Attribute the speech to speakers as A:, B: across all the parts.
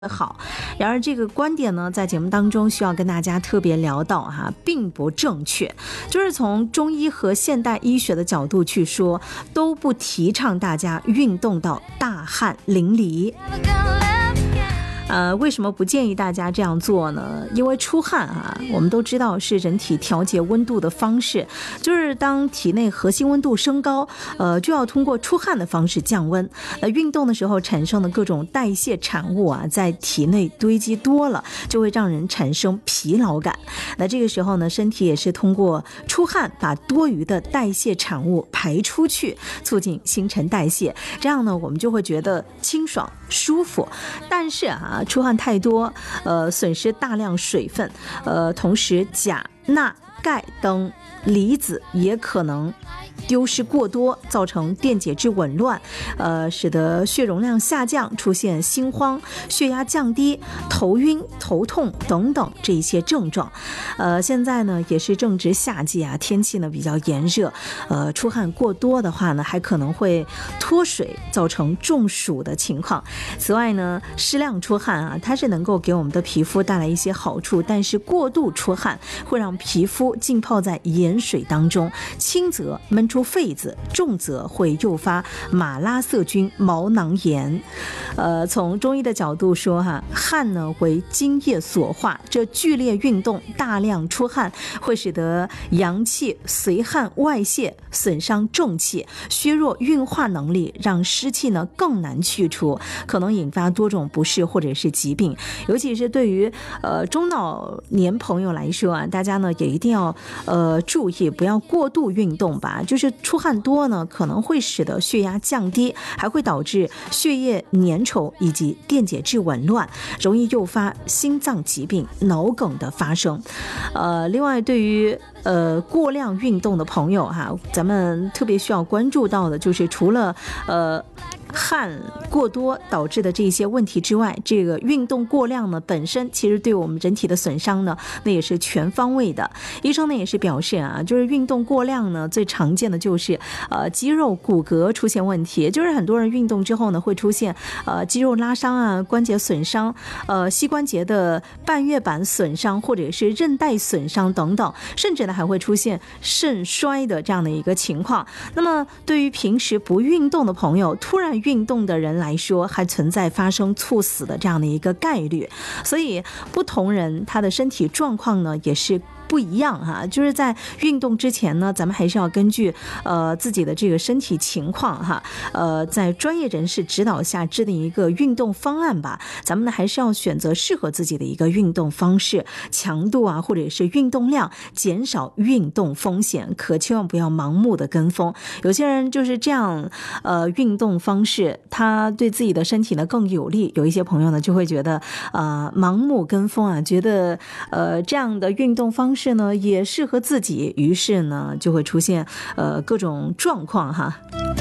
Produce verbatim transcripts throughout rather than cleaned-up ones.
A: 好，然而这个观点呢，在节目当中需要跟大家特别聊到哈，并不正确。就是从中医和现代医学的角度去说，都不提倡大家运动到大汗淋漓。呃，为什么不建议大家这样做呢？因为出汗啊，我们都知道是人体调节温度的方式，就是当体内核心温度升高，呃，就要通过出汗的方式降温。那运动的时候产生的各种代谢产物啊，在体内堆积多了，就会让人产生疲劳感。那这个时候呢，身体也是通过出汗把多余的代谢产物排出去，促进新陈代谢。这样呢，我们就会觉得清爽舒服。但是啊，出汗太多，呃，损失大量水分，呃，同时钾、钠、钙等离子也可能丢失过多，造成电解质紊乱，呃，使得血容量下降，出现心慌、血压降低、头晕、头痛等等这一些症状。呃，现在呢也是正值夏季啊，天气呢比较炎热，呃，出汗过多的话呢，还可能会脱水，造成中暑的情况。此外呢，适量出汗啊，它是能够给我们的皮肤带来一些好处，但是过度出汗会让皮肤浸泡在盐水当中，轻则闷出痱子，重则会诱发马拉色菌毛囊炎。呃，从中医的角度说哈，汗呢为津液所化，这剧烈运动大量出汗会使得阳气随汗外泄，损伤正气，削弱运化能力，让湿气呢更难去除，可能引发多种不适或者是疾病。尤其是对于呃中老年朋友来说啊，大家呢也一定要呃注意，不要过度运动吧。就是出汗多呢，可能会使得血压降低，还会导致血液粘稠以及电解质紊乱，容易诱发心脏疾病、脑梗的发生。呃，另外对于呃过量运动的朋友哈，咱们特别需要关注到的就是除了呃汗过多导致的这些问题之外，这个运动过量呢本身其实对我们人体的损伤呢，那也是全方位的。医生呢也是表示啊，就是运动过量呢，最常见的就是呃肌肉骨骼出现问题，就是很多人运动之后呢会出现呃肌肉拉伤啊、关节损伤、呃膝关节的半月板损伤或者是韧带损伤等等，甚至呢还会出现肾衰的这样的一个情况。那么对于平时不运动的朋友，突然运动的人来说，还存在发生猝死的这样的一个概率。所以不同人他的身体状况呢也是不一样哈，就是在运动之前呢，咱们还是要根据呃自己的这个身体情况哈，呃，在专业人士指导下制定一个运动方案吧。咱们呢还是要选择适合自己的一个运动方式、强度啊，或者是运动量，减少运动风险，可千万不要盲目的跟风。有些人就是这样，呃，运动方式他对自己的身体呢更有利，有一些朋友呢就会觉得呃盲目跟风啊，觉得呃这样的运动方式是呢也适合自己，于是呢就会出现呃各种状况哈。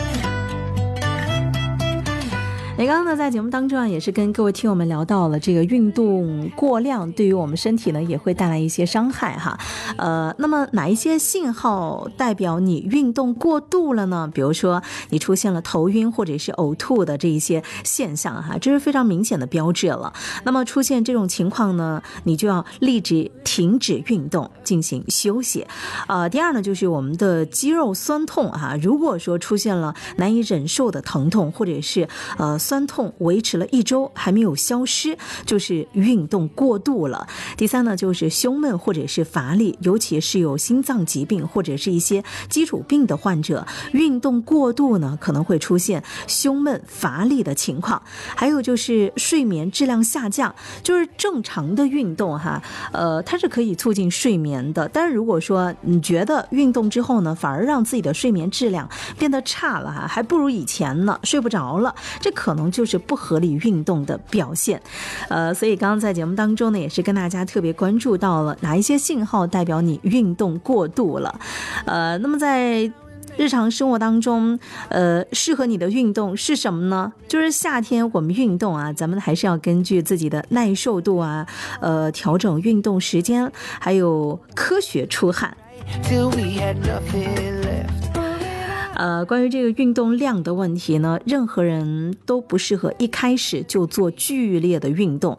A: 刚刚呢，在节目当中啊，也是跟各位听友们聊到了这个运动过量对于我们身体呢也会带来一些伤害哈。呃，那么哪一些信号代表你运动过度了呢？比如说你出现了头晕或者是呕吐的这一些现象哈，这是非常明显的标志了。那么出现这种情况呢，你就要立即停止运动，进行休息。呃，第二呢，就是我们的肌肉酸痛哈，如果说出现了难以忍受的疼痛，或者是呃酸痛维持了一周还没有消失，就是运动过度了。第三呢，就是胸闷或者是乏力，尤其是有心脏疾病或者是一些基础病的患者，运动过度呢可能会出现胸闷乏力的情况。还有就是睡眠质量下降，就是正常的运动哈，呃，它是可以促进睡眠的，但是如果说你觉得运动之后呢，反而让自己的睡眠质量变得差了哈，还不如以前呢，睡不着了，这可能就是不合理运动的表现。呃，所以刚刚在节目当中呢，也是跟大家特别关注到了哪一些信号代表你运动过度了。呃，那么在日常生活当中，呃，适合你的运动是什么呢？就是夏天我们运动啊，咱们还是要根据自己的耐受度啊，呃，调整运动时间，还有科学出汗。 呃，关于这个运动量的问题呢，任何人都不适合一开始就做剧烈的运动，